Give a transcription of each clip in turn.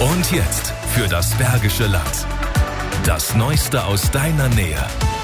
Und jetzt für das Bergische Land. Das Neueste aus deiner Nähe.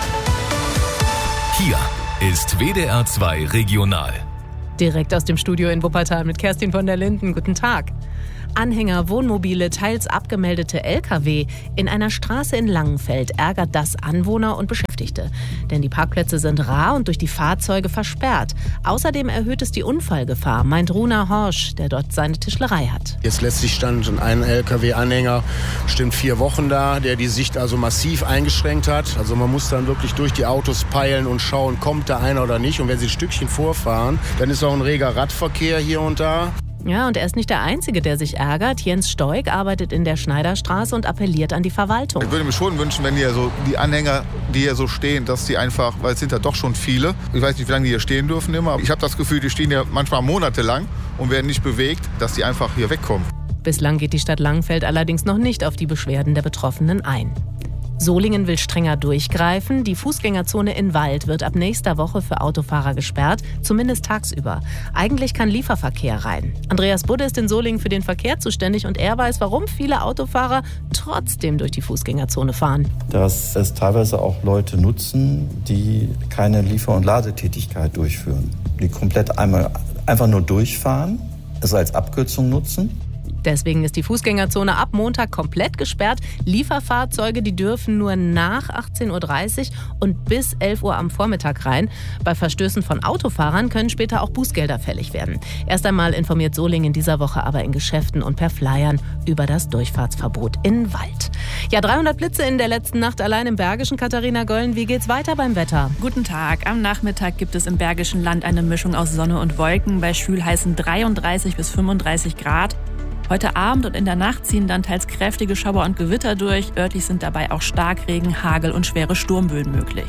Hier ist WDR 2 Regional. Direkt aus dem Studio in Wuppertal mit Kerstin von der Linden. Guten Tag. Anhänger, Wohnmobile, teils abgemeldete Lkw. In einer Straße in Langenfeld ärgert das Anwohner und Beschäftigte. Denn die Parkplätze sind rar und durch die Fahrzeuge versperrt. Außerdem erhöht es die Unfallgefahr, meint Runa Horsch, der dort seine Tischlerei hat. Jetzt letztlich stand ein Lkw-Anhänger, bestimmt 4 Wochen da, der die Sicht also massiv eingeschränkt hat. Also man muss dann wirklich durch die Autos peilen und schauen, kommt da einer oder nicht. Und wenn sie ein Stückchen vorfahren, dann ist auch ein reger Radverkehr hier und da. Ja, und er ist nicht der Einzige, der sich ärgert. Jens Stoik arbeitet in der Schneiderstraße und appelliert an die Verwaltung. Ich würde mir schon wünschen, wenn die Anhänger, die hier so stehen, dass die einfach, weil es sind ja doch schon viele, ich weiß nicht, wie lange die hier stehen dürfen immer, aber ich habe das Gefühl, die stehen ja manchmal monatelang und werden nicht bewegt, dass die einfach hier wegkommen. Bislang geht die Stadt Langenfeld allerdings noch nicht auf die Beschwerden der Betroffenen ein. Solingen will strenger durchgreifen. Die Fußgängerzone in Wald wird ab nächster Woche für Autofahrer gesperrt, zumindest tagsüber. Eigentlich kann Lieferverkehr rein. Andreas Budde ist in Solingen für den Verkehr zuständig und er weiß, warum viele Autofahrer trotzdem durch die Fußgängerzone fahren. Dass es teilweise auch Leute nutzen, die keine Liefer- und Ladetätigkeit durchführen. Die komplett einfach nur durchfahren, es als Abkürzung nutzen. Deswegen ist die Fußgängerzone ab Montag komplett gesperrt. Lieferfahrzeuge, die dürfen nur nach 18.30 Uhr und bis 11 Uhr am Vormittag rein. Bei Verstößen von Autofahrern können später auch Bußgelder fällig werden. Erst einmal informiert Solingen in dieser Woche aber in Geschäften und per Flyern über das Durchfahrtsverbot in Wald. Ja, 300 Blitze in der letzten Nacht allein im Bergischen. Katharina Gölln, wie geht's weiter beim Wetter? Guten Tag. Am Nachmittag gibt es im Bergischen Land eine Mischung aus Sonne und Wolken. Bei schwül heißen 33 bis 35 Grad. Heute Abend und in der Nacht ziehen dann teils kräftige Schauer und Gewitter durch. Örtlich sind dabei auch Starkregen, Hagel und schwere Sturmböen möglich.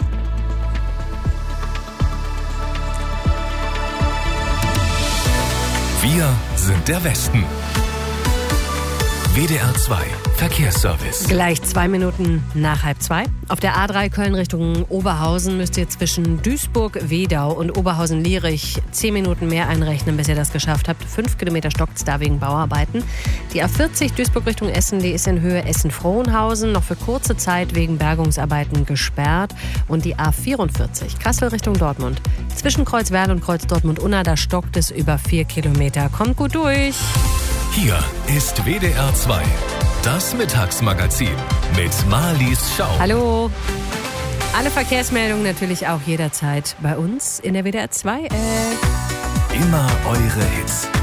Wir sind der Westen. WDR 2 Verkehrsservice. Gleich 2 Minuten nach 1:30. Auf der A3 Köln Richtung Oberhausen müsst ihr zwischen Duisburg, Wedau und Oberhausen-Lierich 10 Minuten mehr einrechnen, bis ihr das geschafft habt. 5 Kilometer stockt's da wegen Bauarbeiten. Die A40 Duisburg Richtung Essen, die ist in Höhe Essen-Frohnhausen noch für kurze Zeit wegen Bergungsarbeiten gesperrt. Und die A44 Kassel Richtung Dortmund. Zwischen Kreuzwerl und Kreuz Dortmund-Unna, da stockt es über 4 Kilometer. Kommt gut durch. Hier ist WDR 2, das Mittagsmagazin mit Marlies Schau. Hallo. Alle Verkehrsmeldungen natürlich auch jederzeit bei uns in der WDR 2 App. Immer eure Hits.